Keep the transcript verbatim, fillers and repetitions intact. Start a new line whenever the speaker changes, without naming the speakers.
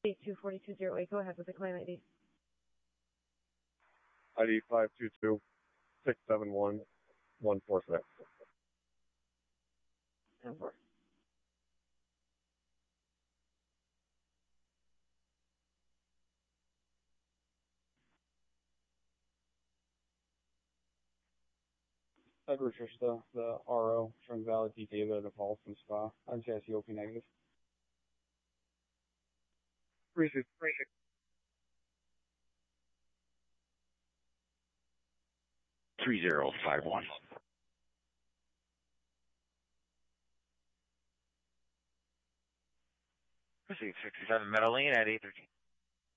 eight two four two zero eight, go ahead with the claim I D.
I D five two two six seven one one four six.
ten four.
Edward Trista, the R O, showing valid P K, but a false from spa. I'm C I C O P negative.
Three six three six.
Three zero five one.
Proceed sixty-seven Medellin at eight thirteen.